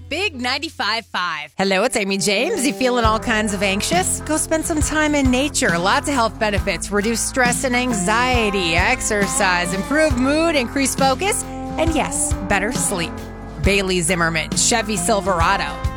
Big 95.5. Hello, it's Amy James. You feeling all kinds of anxious? Go spend some time in nature. Lots of health benefits. Reduce stress and anxiety. Exercise. Improve mood. Increase focus. And yes, better sleep. Bailey Zimmerman, Chevy Silverado.